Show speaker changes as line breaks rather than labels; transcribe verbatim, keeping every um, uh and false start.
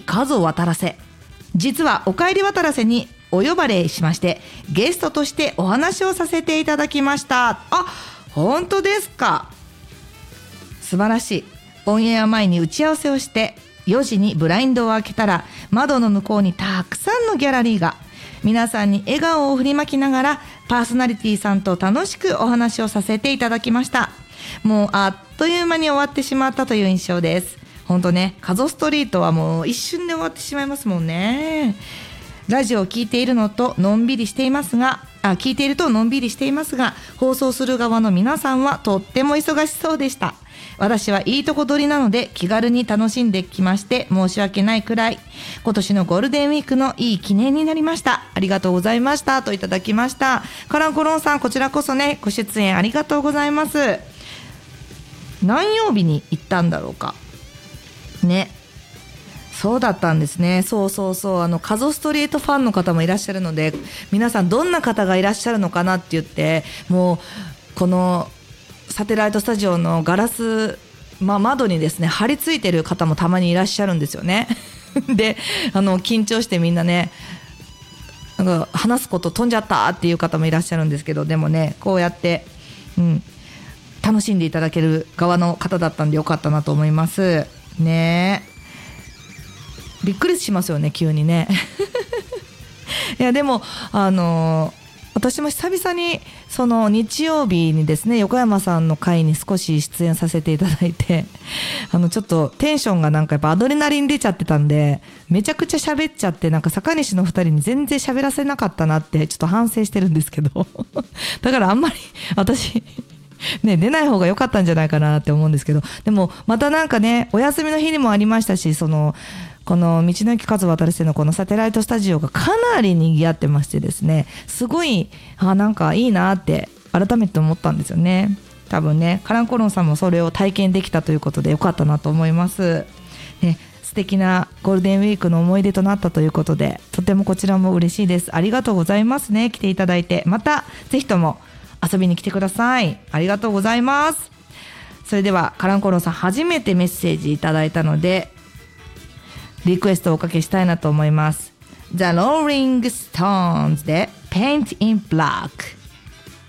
数を渡らせ、実はおかえり渡らせにお呼ばれしまして、ゲストとしてお話をさせていただきました。あ、本当ですか。素晴らしい。オンエア前に打ち合わせをして、よじにブラインドを開けたら、窓の向こうにたくさんのギャラリーが、皆さんに笑顔を振りまきながら、パーソナリティさんと楽しくお話をさせていただきました。もうあっという間に終わってしまったという印象です。本当ね、カゾストリートはもう一瞬で終わってしまいますもんね。ラジオを聞いているのとのんびりしていますが、あ、聞いているとのんびりしていますが、放送する側の皆さんはとっても忙しそうでした。私はいいとこ取りなので気軽に楽しんできまして申し訳ないくらい、今年のゴールデンウィークのいい記念になりました。ありがとうございましたといただきました。カランコロンさん、こちらこそね、ご出演ありがとうございます。何曜日に行ったんだろうかね。そうだったんですね。そうそうそう、あのカゾストリートファンの方もいらっしゃるので、皆さんどんな方がいらっしゃるのかなって言って、もうこのサテライトスタジオのガラス、まあ、窓にですね張り付いてる方もたまにいらっしゃるんですよねで、あの緊張してみんなね、なんか話すこと飛んじゃったっていう方もいらっしゃるんですけど、でもね、こうやって、うん、楽しんでいただける側の方だったんでよかったなと思いますね。びっくりしますよね、急にねいやでもあのー私も久々にその日曜日にですね、横山さんの回に少し出演させていただいて、あのちょっとテンションがなんかやっぱアドレナリン出ちゃってたんで、めちゃくちゃ喋っちゃって、なんか坂西のふたりに全然喋らせなかったなってちょっと反省してるんですけどだからあんまり私ね、出ない方が良かったんじゃないかなって思うんですけど、でもまたなんかね、お休みの日にもありましたし、そのこの道の駅数渡るせのこのサテライトスタジオがかなり賑わってましてですね、すごい、あ、なんかいいなって改めて思ったんですよね。多分ね、カランコロンさんもそれを体験できたということでよかったなと思います、ね。素敵なゴールデンウィークの思い出となったということで、とてもこちらも嬉しいです。ありがとうございますね、来ていただいて。またぜひとも遊びに来てください。ありがとうございます。それではカランコロンさん、初めてメッセージいただいたのでリクエストをおかけしたいなと思います。 The Rolling Stones で Paint in Black。